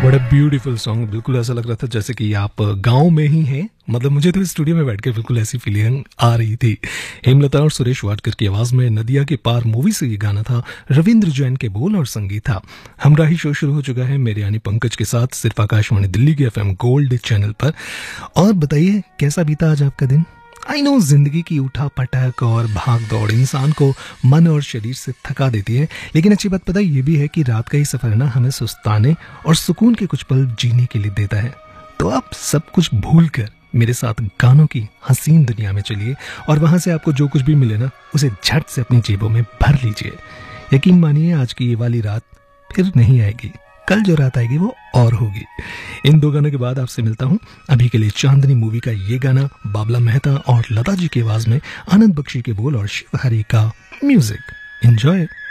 बड़ा beautiful song. बिल्कुल ऐसा लग रहा था जैसे कि आप गांव में ही हैं। मतलब मुझे तो स्टूडियो में बैठकर बिल्कुल ऐसी फीलिंग आ रही थी। हेमलता और सुरेश वाडकर की आवाज में नदिया के पार मूवी से ये गाना था। रविंद्र जैन के बोल और संगीत था। हमराही शो शुरू हो चुका है मेरे यानी पंकज के साथ, सिर्फ आकाशवाणी दिल्ली के FM गोल्ड चैनल पर। और बताइए कैसा बीता आज आपका दिन। आई नो जिंदगी की उठा पटक और भाग दौड़ इंसान को मन और शरीर से थका देती है, लेकिन अच्छी बात पता ये भी है कि रात का ही सफर है ना, हमें सुस्ताने और सुकून के कुछ पल जीने के लिए देता है। तो आप सब कुछ भूल कर मेरे साथ गानों की हसीन दुनिया में चलिए और वहां से आपको जो कुछ भी मिले ना, उसे झट से अपनी जेबों में भर लीजिए। यकीन मानिए आज की ये वाली रात फिर नहीं आएगी, कल जो रात आएगी वो और होगी। इन दो गानों के बाद आपसे मिलता हूं। अभी के लिए चांदनी मूवी का ये गाना बाबला मेहता और लता जी की आवाज में, आनंद बख्शी के बोल और शिव हरी का म्यूजिक। एंजॉय।